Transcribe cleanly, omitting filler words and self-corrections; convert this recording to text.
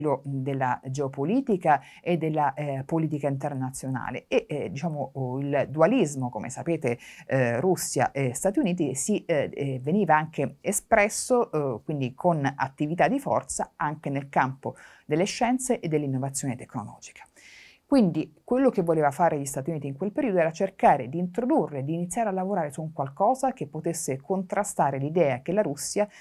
della geopolitica e della politica internazionale e il dualismo, come sapete, Russia e Stati Uniti veniva anche espresso quindi con attività di forza anche nel campo delle scienze e dell'innovazione tecnologica. Quindi quello che voleva fare gli Stati Uniti in quel periodo era cercare di introdurre, di iniziare a lavorare su un qualcosa che potesse contrastare l'idea che la Russia